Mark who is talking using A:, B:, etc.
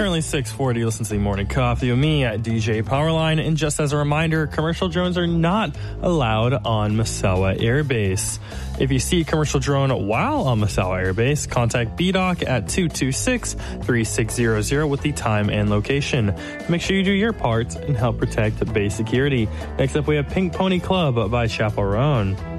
A: currently 6:40. Listen to the Morning Coffee with me at DJ Powerline. And just as a reminder, commercial drones are not allowed on Misawa Air Base. If you see a commercial drone while on Misawa Air Base, contact BDOC at 226-3600 with the time and location. Make sure you do your part and help protect base security. Next up, we have Pink Pony Club by Chappell Roan.